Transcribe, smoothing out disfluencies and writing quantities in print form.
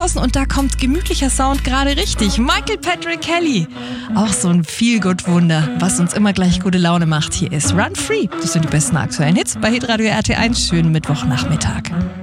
draußen und da kommt gemütlicher Sound gerade richtig. Michael Patrick Kelly. Auch so ein Feel-Good-Wunder, was uns immer gleich gute Laune macht. Hier ist Run Free. Das sind die besten aktuellen Hits bei Hitradio RT1. Schönen Mittwochnachmittag.